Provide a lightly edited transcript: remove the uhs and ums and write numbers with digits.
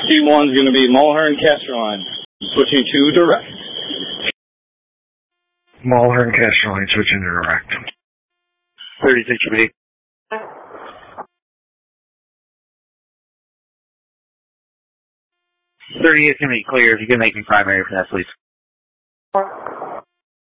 C1's going to be Mulhern Castelline, switching to direct. Mulhern Castelline, switching to direct. 36 B. 38's going to be clear. If you can make me primary for that, please.